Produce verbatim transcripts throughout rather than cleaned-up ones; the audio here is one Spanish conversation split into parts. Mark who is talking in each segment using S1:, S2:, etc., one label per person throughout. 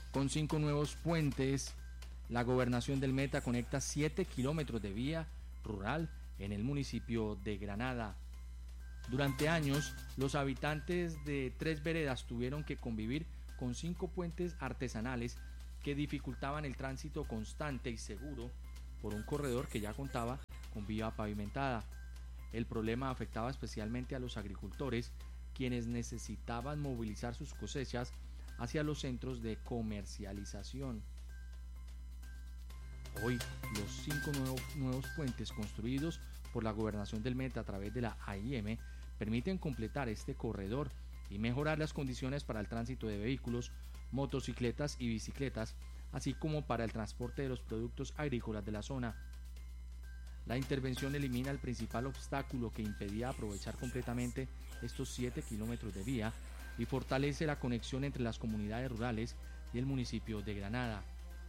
S1: Con cinco nuevos puentes, la gobernación del Meta conecta siete kilómetros de vía rural en el municipio de Granada. Durante años, los habitantes de tres veredas tuvieron que convivir con cinco puentes artesanales que dificultaban el tránsito constante y seguro por un corredor que ya contaba con vía pavimentada. El problema afectaba especialmente a los agricultores, quienes necesitaban movilizar sus cosechas hacia los centros de comercialización. Hoy, los cinco nuevos, nuevos puentes construidos por la Gobernación del Meta a través de la A I M permiten completar este corredor y mejorar las condiciones para el tránsito de vehículos, motocicletas y bicicletas, así como para el transporte de los productos agrícolas de la zona. La intervención elimina el principal obstáculo que impedía aprovechar completamente estos siete kilómetros de vía y fortalece la conexión entre las comunidades rurales y el municipio de Granada.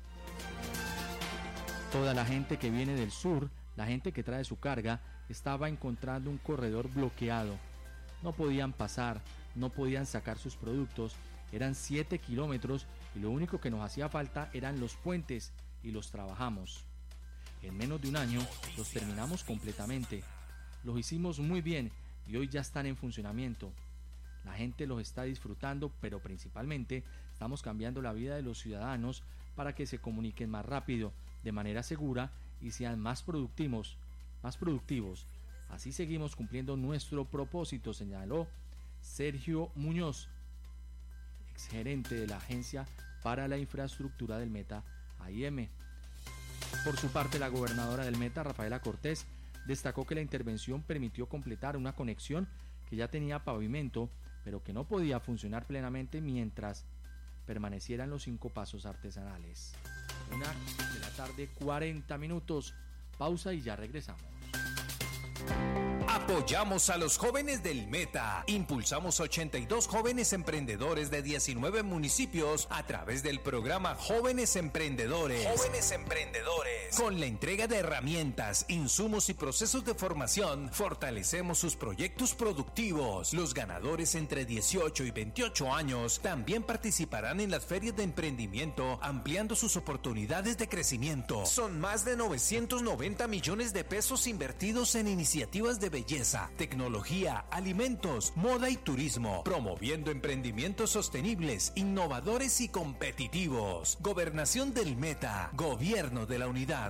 S1: Toda la gente que viene del sur, la gente que trae su carga, estaba encontrando un corredor bloqueado. No podían pasar, no podían sacar sus productos, eran siete kilómetros y lo único que nos hacía falta eran los puentes y los trabajamos. En menos de un año los terminamos completamente. Los hicimos muy bien y hoy ya están en funcionamiento. La gente los está disfrutando, pero principalmente estamos cambiando la vida de los ciudadanos para que se comuniquen más rápido, de manera segura y sean más productivos, más productivos. Así seguimos cumpliendo nuestro propósito, señaló Sergio Muñoz, exgerente de la Agencia para la Infraestructura del Meta, A I M. Por su parte, la gobernadora del Meta, Rafaela Cortés, destacó que la intervención permitió completar una conexión que ya tenía pavimento, pero que no podía funcionar plenamente mientras permanecieran los cinco pasos artesanales. Una de la tarde, cuarenta minutos. Pausa y ya regresamos.
S2: Apoyamos a los jóvenes del Meta. Impulsamos ochenta y dos jóvenes emprendedores de diecinueve municipios a través del programa Jóvenes Emprendedores. Jóvenes Emprendedores. Con la entrega de herramientas, insumos y procesos de formación, fortalecemos sus proyectos productivos. Los ganadores entre dieciocho y veintiocho años también participarán en las ferias de emprendimiento, ampliando sus oportunidades de crecimiento. Son más de novecientos noventa millones de pesos invertidos en iniciativas de belleza, tecnología, alimentos, moda y turismo, promoviendo emprendimientos sostenibles, innovadores y competitivos. Gobernación del Meta, Gobierno de la Unidad.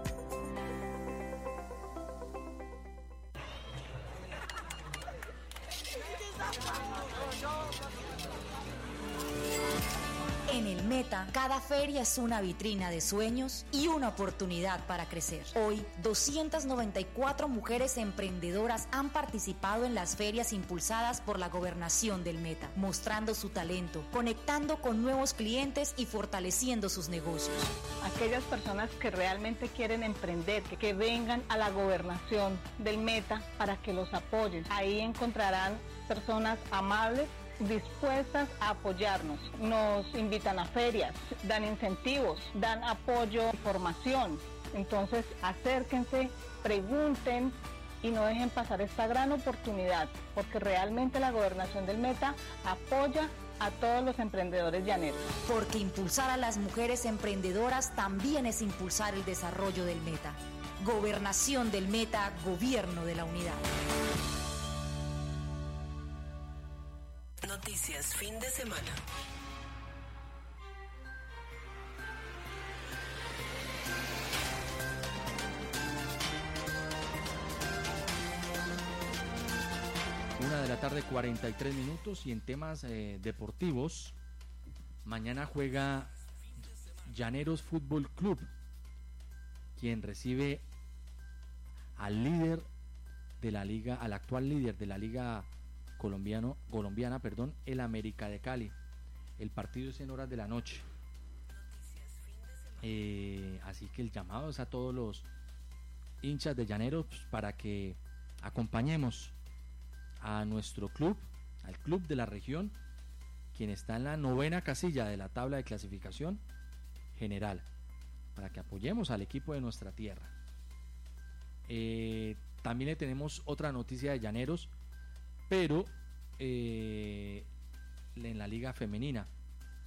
S3: En el Meta, cada feria es una vitrina de sueños y una oportunidad para crecer. Hoy, doscientas noventa y cuatro mujeres emprendedoras han participado en las ferias impulsadas por la Gobernación del Meta, mostrando su talento, conectando con nuevos clientes y fortaleciendo sus negocios.
S4: Aquellas personas que realmente quieren emprender, que, que vengan a la Gobernación del Meta para que los apoyen. Ahí encontrarán personas amables, dispuestas a apoyarnos. Nos invitan a ferias, dan incentivos, dan apoyo, formación. Entonces, acérquense, pregunten y no dejen pasar esta gran oportunidad, porque realmente la Gobernación del Meta apoya a todos los emprendedores llaneros.
S3: Porque impulsar a las mujeres emprendedoras también es impulsar el desarrollo del Meta. Gobernación del Meta, Gobierno de la Unidad.
S5: Noticias fin de semana.
S1: Una de la tarde, cuarenta y tres minutos, y en temas eh, deportivos, mañana juega Llaneros Fútbol Club, quien recibe al líder de la liga, al actual líder de la liga colombiano, colombiana, perdón, el América de Cali. El partido es en horas de la noche. Eh, así que el llamado es a todos los hinchas de Llaneros para que acompañemos a nuestro club, al club de la región, quien está en la novena casilla de la tabla de clasificación general, para que apoyemos al equipo de nuestra tierra. Eh, también le tenemos otra noticia de Llaneros, pero eh, en la liga femenina.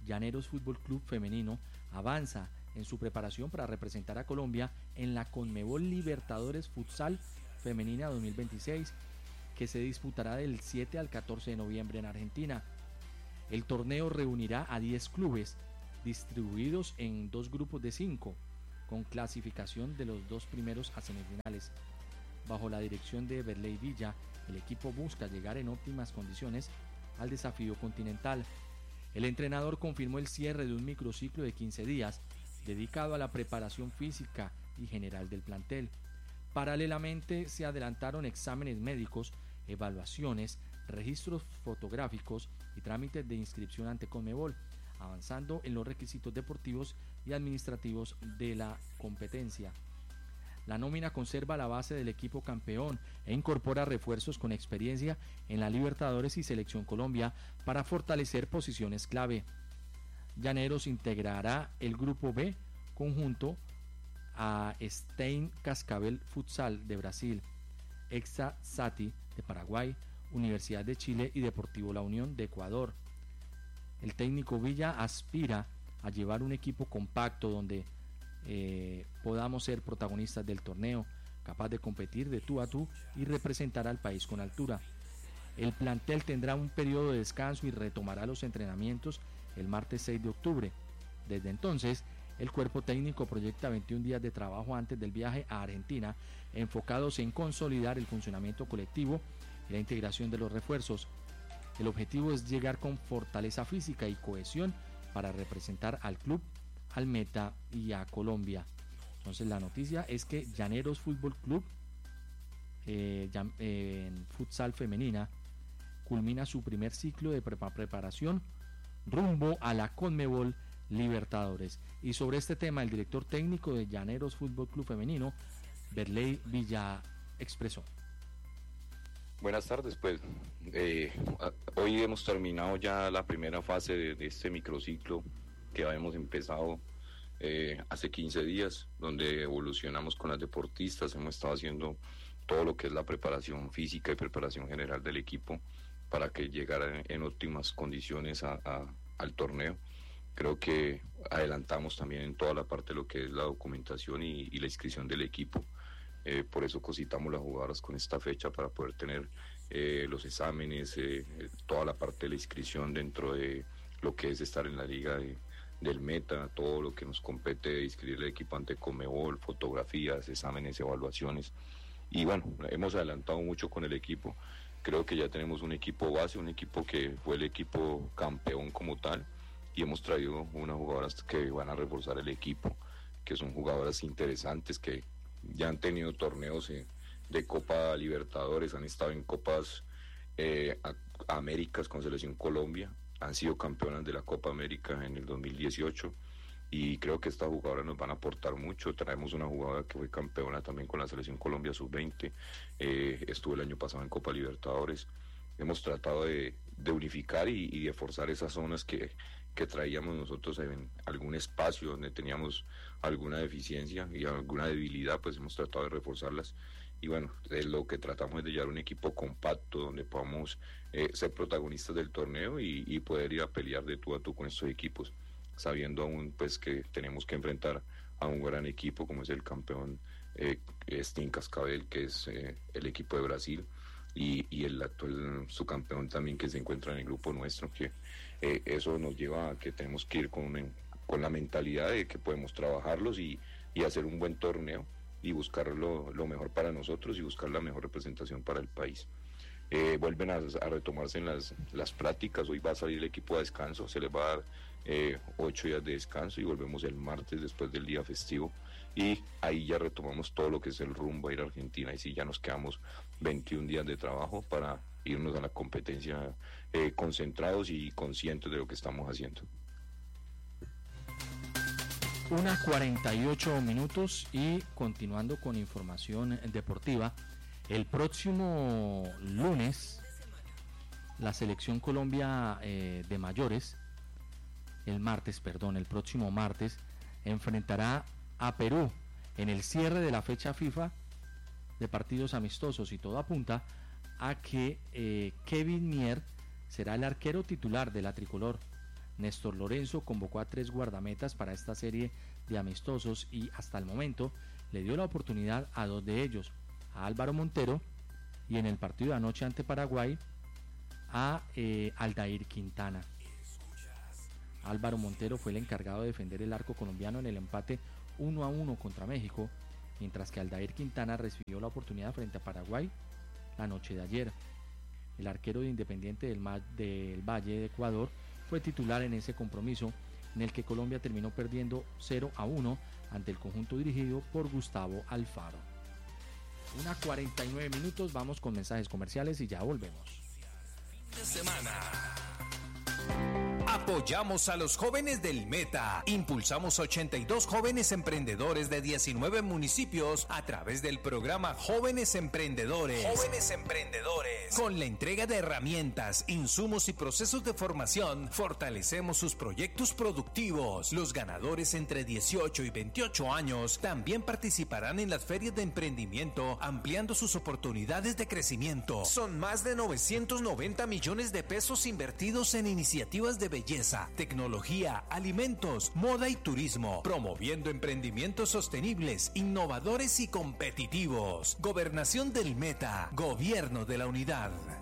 S1: Llaneros Fútbol Club Femenino avanza en su preparación para representar a Colombia en la Conmebol Libertadores Futsal Femenina dos mil veintiséis, que se disputará del siete al catorce de noviembre en Argentina. El torneo reunirá a diez clubes distribuidos en dos grupos de cinco, con clasificación de los dos primeros a semifinales. Bajo la dirección de Berley Villa, el equipo busca llegar en óptimas condiciones al desafío continental. El entrenador confirmó el cierre de un microciclo de quince días dedicado a la preparación física y general del plantel. Paralelamente se adelantaron exámenes médicos, evaluaciones, registros fotográficos y trámites de inscripción ante Conmebol, avanzando en los requisitos deportivos y administrativos de la competencia. La nómina conserva la base del equipo campeón e incorpora refuerzos con experiencia en la Libertadores y Selección Colombia para fortalecer posiciones clave. Llaneros integrará el grupo B conjunto a Stein Cascavel Futsal de Brasil, Exa Sati de Paraguay, Universidad de Chile y Deportivo La Unión de Ecuador. El técnico Villa aspira a llevar un equipo compacto donde eh, podamos ser protagonistas del torneo, capaz de competir de tú a tú y representar al país con altura. El plantel tendrá un periodo de descanso y retomará los entrenamientos el martes seis de octubre. Desde entonces, el cuerpo técnico proyecta veintiún días de trabajo antes del viaje a Argentina, enfocados en consolidar el funcionamiento colectivo y la integración de los refuerzos. El objetivo es llegar con fortaleza física y cohesión para representar al club, al Meta y a Colombia. Entonces la noticia es que Llaneros Fútbol Club eh, eh, en futsal femenina culmina su primer ciclo de prepa- preparación rumbo a la Conmebol Libertadores. Y sobre este tema, el director técnico de Llaneros Fútbol Club Femenino, Berley Villa, expresó.
S5: Buenas tardes, pues eh, hoy hemos terminado ya la primera fase de, de este microciclo que habíamos empezado eh, hace quince días, donde evolucionamos con las deportistas, hemos estado haciendo todo lo que es la preparación física y preparación general del equipo para que llegara en, en óptimas condiciones a, a, al torneo. Creo que adelantamos también en toda la parte de lo que es la documentación y, y la inscripción del equipo. Eh, por eso cositamos las jugadoras con esta fecha para poder tener eh, los exámenes, eh, toda la parte de la inscripción dentro de lo que es estar en la liga de, del Meta, todo lo que nos compete de inscribir el equipo ante Conmebol, fotografías, exámenes, evaluaciones. Y bueno, hemos adelantado mucho con el equipo. Creo que ya tenemos un equipo base, un equipo que fue el equipo campeón como tal, y hemos traído unas jugadoras que van a reforzar el equipo, que son jugadoras interesantes que ya han tenido torneos eh, de Copa Libertadores, han estado en Copas eh, a, Américas con Selección Colombia, han sido campeonas de la Copa América en el dos mil dieciocho, y creo que estas jugadoras nos van a aportar mucho. Traemos una jugadora que fue campeona también con la Selección Colombia sub veinte, eh, estuvo el año pasado en Copa Libertadores. Hemos tratado de, de unificar y, y de forzar esas zonas que, que traíamos nosotros en algún espacio donde teníamos alguna deficiencia y alguna debilidad, pues hemos tratado de reforzarlas. Y bueno, de lo que tratamos es de llevar un equipo compacto donde podamos eh, ser protagonistas del torneo y, y poder ir a pelear de tú a tú con estos equipos, sabiendo aún pues que tenemos que enfrentar a un gran equipo como es el campeón eh, Stein Cascavel, que es eh, el equipo de Brasil, y, y el actual subcampeón también que se encuentra en el grupo nuestro, que eh, eso nos lleva a que tenemos que ir con, con la mentalidad de que podemos trabajarlos y, y hacer un buen torneo y buscar lo, lo mejor para nosotros y buscar la mejor representación para el país. Eh, vuelven a, a retomarse en las, las prácticas. Hoy va a salir el equipo a descanso, se les va a dar eh, ocho días de descanso y volvemos el martes después del día festivo, y ahí ya retomamos todo lo que es el rumbo a ir a Argentina, y sí, ya nos quedamos veintiún días de trabajo para irnos a la competencia eh, concentrados y conscientes de lo que estamos haciendo.
S1: Una cuarenta y ocho minutos, y continuando con información deportiva, el próximo lunes la Selección Colombia eh, de mayores, el martes, perdón, el próximo martes, enfrentará a Perú en el cierre de la fecha FIFA de partidos amistosos, y todo apunta a que eh, Kevin Mier será el arquero titular de la tricolor. Néstor Lorenzo convocó a tres guardametas para esta serie de amistosos y hasta el momento le dio la oportunidad a dos de ellos, a Álvaro Montero y en el partido de anoche ante Paraguay a eh, Aldair Quintana. Álvaro Montero fue el encargado de defender el arco colombiano en el empate uno a uno contra México, mientras que Aldair Quintana recibió la oportunidad frente a Paraguay la noche de ayer. El arquero de Independiente del, Ma- del Valle de Ecuador fue titular en ese compromiso, en el que Colombia terminó perdiendo cero a uno ante el conjunto dirigido por Gustavo Alfaro. Una cuarenta y nueve minutos, vamos con mensajes comerciales y ya volvemos.
S2: Fin de semana. Apoyamos a los jóvenes del Meta. Impulsamos ochenta y dos jóvenes emprendedores de diecinueve municipios a través del programa Jóvenes Emprendedores. Jóvenes Emprendedores. Con la entrega de herramientas, insumos y procesos de formación, fortalecemos sus proyectos productivos. Los ganadores entre dieciocho y veintiocho años también participarán en las ferias de emprendimiento, ampliando sus oportunidades de crecimiento. Son más de novecientos noventa millones de pesos invertidos en iniciativas de belleza, tecnología, alimentos, moda y turismo, promoviendo emprendimientos sostenibles, innovadores y competitivos. Gobernación del Meta, Gobierno de la Unidad.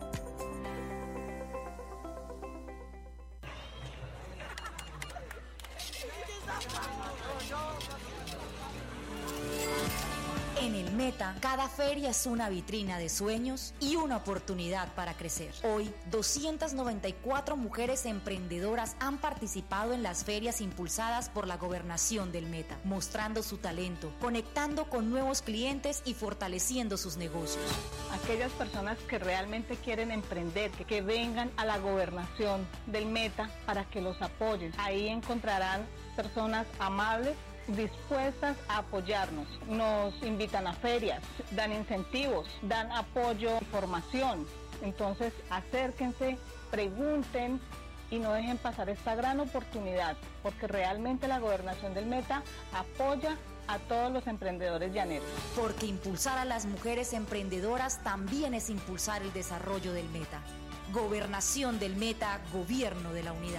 S3: En el Meta, cada feria es una vitrina de sueños y una oportunidad para crecer. Hoy, doscientas noventa y cuatro mujeres emprendedoras han participado en las ferias impulsadas por la Gobernación del Meta, mostrando su talento, conectando con nuevos clientes y fortaleciendo sus negocios.
S4: Aquellas personas que realmente quieren emprender, que, que vengan a la Gobernación del Meta para que los apoyen. Ahí encontrarán personas amables, dispuestas a apoyarnos. Nos invitan a ferias, dan incentivos, dan apoyo, formación. Entonces acérquense, pregunten y no dejen pasar esta gran oportunidad, porque realmente la Gobernación del Meta apoya a todos los emprendedores llaneros.
S3: Porque impulsar a las mujeres emprendedoras también es impulsar el desarrollo del Meta. Gobernación del Meta, Gobierno de la Unidad.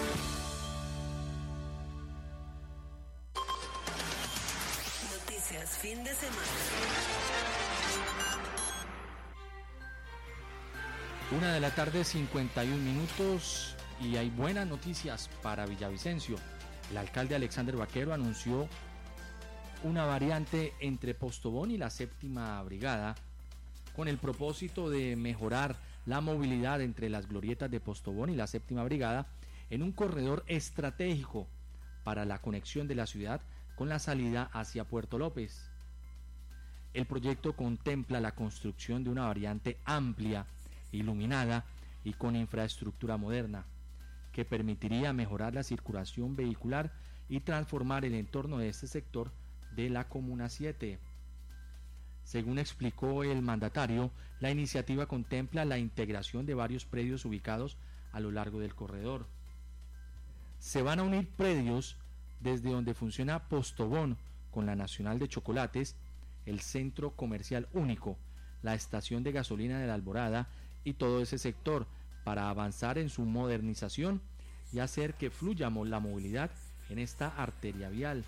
S6: Fin de semana.
S1: Una de la tarde, cincuenta y un minutos, y hay buenas noticias para Villavicencio. El alcalde Alexander Vaquero anunció una variante entre Postobón y la séptima brigada con el propósito de mejorar la movilidad entre las glorietas de Postobón y la séptima brigada en un corredor estratégico para la conexión de la ciudad con la salida hacia Puerto López. El proyecto contempla la construcción de una variante amplia, iluminada y con infraestructura moderna, que permitiría mejorar la circulación vehicular y transformar el entorno de este sector de la Comuna siete. Según explicó el mandatario, la iniciativa contempla la integración de varios predios ubicados a lo largo del corredor. Se van a unir predios desde donde funciona Postobón con la Nacional de Chocolates, el Centro Comercial Único, la estación de gasolina de la Alborada y todo ese sector para avanzar en su modernización y hacer que fluya la movilidad en esta arteria vial.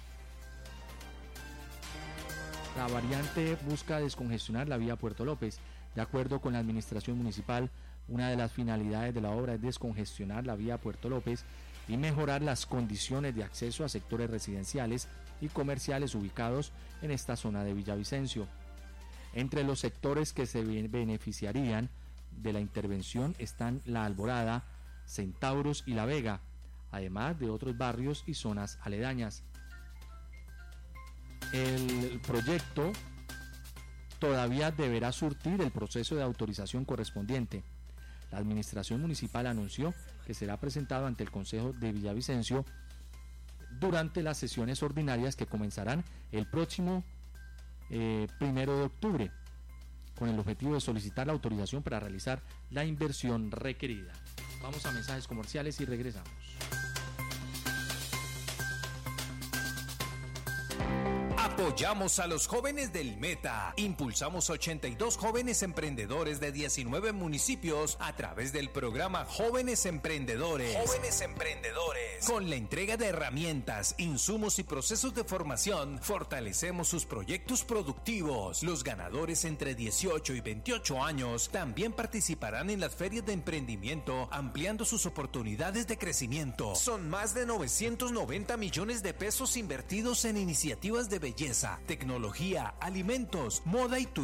S1: La variante busca descongestionar la vía Puerto López. De acuerdo con la administración municipal, una de las finalidades de la obra es descongestionar la vía Puerto López y mejorar las condiciones de acceso a sectores residenciales y comerciales ubicados en esta zona de Villavicencio. Entre los sectores que se beneficiarían de la intervención están La Alborada, Centauros y La Vega, además de otros barrios y zonas aledañas. El proyecto todavía deberá surtir el proceso de autorización correspondiente. La administración municipal anunció que será presentado ante el Consejo de Villavicencio durante las sesiones ordinarias que comenzarán el próximo eh, primero de octubre, con el objetivo de solicitar la autorización para realizar la inversión requerida. Vamos a mensajes comerciales y regresamos.
S2: Apoyamos a los jóvenes del Meta. Impulsamos ochenta y dos jóvenes emprendedores de diecinueve municipios a través del programa Jóvenes Emprendedores. Jóvenes Emprendedores. Con la entrega de herramientas, insumos y procesos de formación, fortalecemos sus proyectos productivos. Los ganadores entre dieciocho y veintiocho años también participarán en las ferias de emprendimiento, ampliando sus oportunidades de crecimiento. Son más de novecientos noventa millones de pesos invertidos en iniciativas de belleza, tecnología, alimentos, moda y turismo.